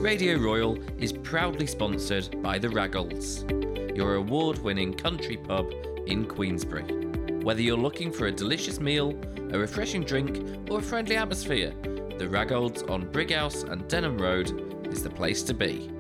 Radio Royal is proudly sponsored by the Raggles, your award-winning country pub in Queensbury. Whether you're looking for a delicious meal, a refreshing drink, or a friendly atmosphere, the Raggles on Brighouse and Denham Road is the place to be.